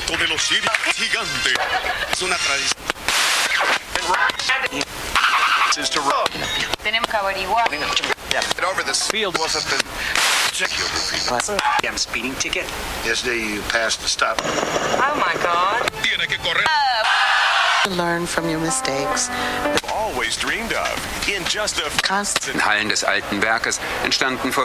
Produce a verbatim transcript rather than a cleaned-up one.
de los Sirius gigante. Es una tradición. Tenemos que averiguar. Over the field wasn't the I'm speeding ticket. Yesterday you passed the stop. Oh my God. Tiene que correr. Learn from your mistakes. Always dreamed of. In just a In Hallen des Alten Werkes entstanden vor